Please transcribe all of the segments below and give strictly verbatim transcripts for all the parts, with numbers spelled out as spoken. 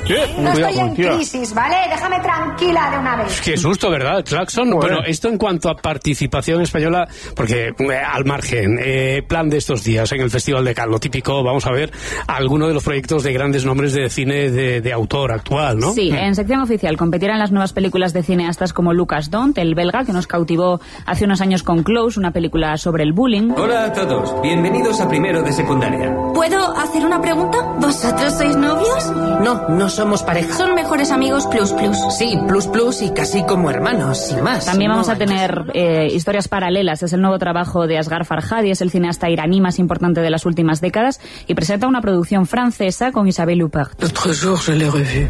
Sí, no estoy en tía. crisis, ¿vale? Déjame tranquila de una vez. Qué susto, ¿verdad, Claxon? Bueno. Bueno, esto en cuanto a participación española, porque eh, al margen, eh, plan de estos días en el Festival de Cannes, lo típico, vamos a ver algunos de los proyectos de grandes nombres de cine de, de autor actual, ¿no? Sí, en sección oficial competirán las nuevas películas de cineastas como Lucas Dont, el belga, que nos cautivó hace unos años con Close, una película sobre el bullying. Hola a todos, bienvenidos a primero de secundaria. ¿Puedo hacer una pregunta? ¿Vosotros sois novios? No, no somos pareja. Son mejores amigos plus plus. Sí, plus plus y casi como hermanos, sin más. También vamos No a tener eh, historias paralelas. Es el nuevo trabajo de Asghar Farhadi, es el cineasta iraní más importante de las últimas décadas y presenta una producción francesa con Isabelle Huppert. L'autre jour, je l'ai revu.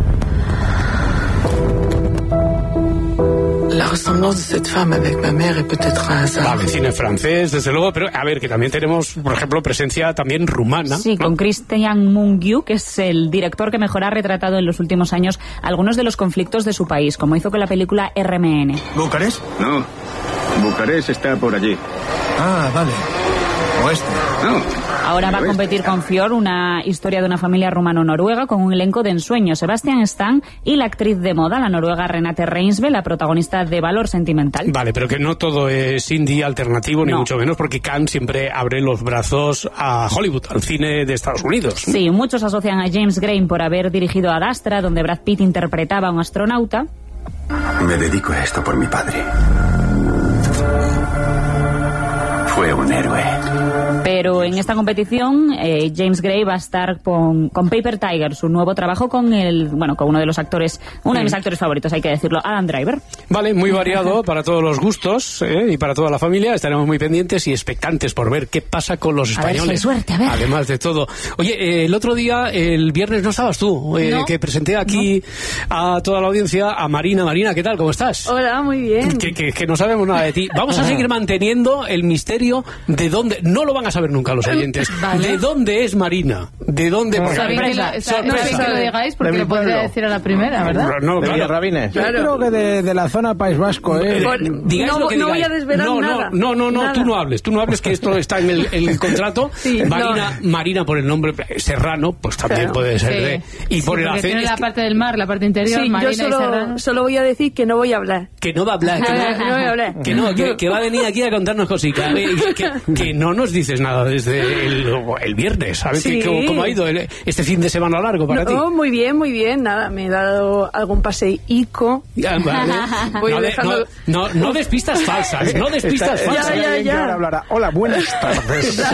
La ressemblance de cette femme avec ma mère est peut-être un hasard. Vale, cine francés, desde luego, pero a ver, que también tenemos, por ejemplo, presencia también rumana. Sí, ¿no? con Christian Mungiu, que es el director que mejor ha retratado en los últimos años algunos de los conflictos de su país, como hizo con la película R M N. ¿Bucarest? No, Bucarest está por allí. Ah, vale. Oeste. No. Ahora va a competir con Fjord, una historia de una familia rumano-noruega con un elenco de ensueño. Sebastian Stan y la actriz de moda, la noruega Renate Reinsve, la protagonista de Valor Sentimental. Vale, pero que no todo es indie alternativo, ni No. mucho menos, porque Cannes siempre abre los brazos a Hollywood, al cine de Estados Unidos. Sí, muchos asocian a James Gray por haber dirigido Ad Astra, donde Brad Pitt interpretaba a un astronauta. Me dedico a esto por mi padre. Fue un héroe. Pero en esta competición eh, James Gray va a estar con, con Paper Tiger, su nuevo trabajo con el, bueno, con uno de los actores, uno de mis actores favoritos, hay que decirlo, Adam Driver. Vale, muy variado para todos los gustos, ¿eh? Y para toda la familia. Estaremos muy pendientes y expectantes por ver qué pasa con los A ver si hay españoles. suerte, a ver. Además de todo. Oye, eh, el otro día, el viernes no estabas tú, eh, No. que presenté aquí a toda la audiencia a Marina. Marina, ¿qué tal? ¿Cómo estás? Hola, muy bien. Que, que, que no sabemos nada de ti. Vamos a seguir manteniendo el misterio de dónde. No lo van a saber nunca los oyentes. Vale. ¿De dónde es Marina? ¿De dónde? Porque- Sabéis que lo- está- no sé que lo digáis porque De mi lo podría pueblo. decir a la primera, ¿verdad? No, De claro. Villarrabines. Claro. Yo creo que de, de la zona País Vasco, ¿eh? Eh, Por- digáis no- lo que no voy digáis. a desvelar no, nada. No, no, no, Nada. tú no hables, tú no hables, que esto está en el, en el contrato. Sí, Marina, Marina por el nombre Serrano, pues también Claro. puede ser Sí. de. Y por Sí, el porque acento. tiene la parte del mar, la parte interior, Sí, Marina yo y solo, Serrano. solo voy a decir que no voy a hablar. Que no va a hablar, que No, no, no voy a hablar. que, no que, que va a venir aquí a contarnos cositas. Eh, Que, que no nos dices nada desde el, el viernes. ¿Sabes Sí. que- cómo, cómo ha ido el- este fin de semana largo para ti? No, muy bien, muy bien. Nada, me he dado algún paseico. Ya, vale. Voy no, de- dejando- no, no, no des pistas falsas, no des pistas Está- falsas. estaría Ya, ya, bien que ya. ahora hablara. Hola, buenas tardes.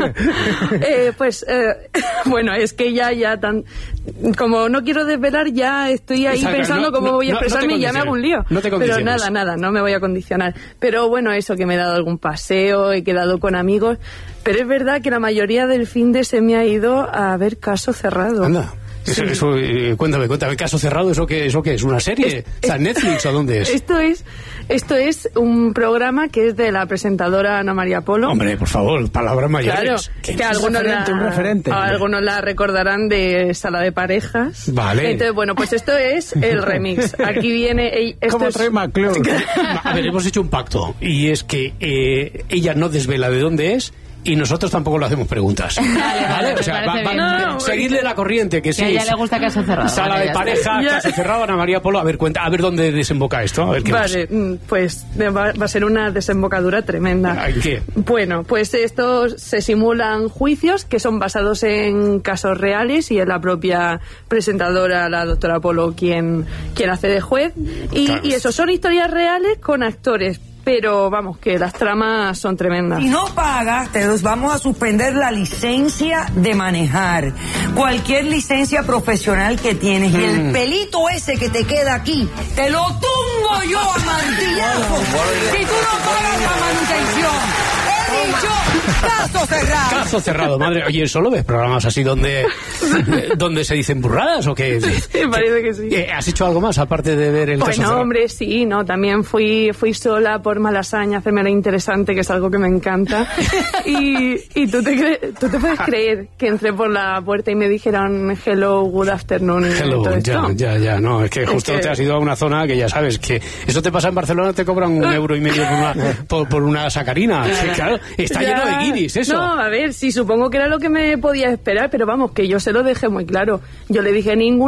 Eh, pues, eh, bueno, es que ya, ya tan... Como no quiero desvelar, ya estoy ahí Exacto, pensando no, cómo no, voy a no, no te expresarme y ya me hago un lío. No te Pero condiciones. nada, nada, no me voy a condicionar. Pero bueno, eso, que me he dado algún paseo, he quedado con amigos. Pero es verdad que la mayoría del fin de se me ha ido a ver Caso Cerrado. Anda. Eso, Sí. eso, eh, cuéntame, cuéntame, Caso Cerrado, ¿eso qué, eso qué es? ¿Una serie? Es- ¿Está en Netflix o dónde es? Esto es, esto es un programa que es de la presentadora Ana María Polo. Hombre, por favor, palabras Claro, mayores. que ¿Qué? algunos la, referente, un referente. a algunos la recordarán de Sala de Parejas. Vale. Entonces, bueno, pues esto es el remix. Aquí viene... ey, Esto Como es, Troy McClure. A ver, hemos hecho un pacto y es que eh, ella no desvela de dónde es y nosotros tampoco le hacemos preguntas. vale, O sea, me va- parece va- bien. No, seguirle la corriente, que sí. Que a ella es le gusta Caso Cerrado. Sala Vale, de ya está. pareja, Ya. Caso Cerrado, Ana María Polo. A ver, cuenta, a ver dónde desemboca esto. A ver qué más. Vale, mm, pues va, va a ser una desembocadura tremenda. ¿En qué? Bueno, pues estos se simulan juicios que son basados en casos reales y es la propia presentadora, la doctora Polo, quien, quien hace de juez. Y, Claro. y eso, son historias reales con actores. Pero vamos, que las tramas son tremendas. Si no pagas, te los vamos a suspender la licencia de manejar. Cualquier licencia profesional que tienes. Y el pelito ese que te queda aquí, te lo tumbo yo a martillazo. Si tú no pagas la manutención. He dicho, caso cerrado. Caso cerrado, madre. Oye, ¿solo ves programas así donde, eh, donde se dicen burradas o qué? Sí, parece que sí. Eh, ¿Has hecho algo más aparte de ver el Caso Bueno, Cerrado? hombre, sí, no, también fui fui sola por Malasaña a hacerme la interesante, que es algo que me encanta. Y, y tú, te cre- tú te puedes creer que entré por la puerta y me dijeron hello, good afternoon. y Hello, todo ya, esto. ya, ya, no, es que Es justo que- te has ido a una zona que ya sabes que eso te pasa en Barcelona, te cobran un euro y medio por una, por, por una sacarina. Sí, claro, está Ya. lleno de guiris, eso. No, a ver, sí, supongo que era lo que me podía esperar, pero vamos, que yo se lo dejé muy claro. Yo le dije ningún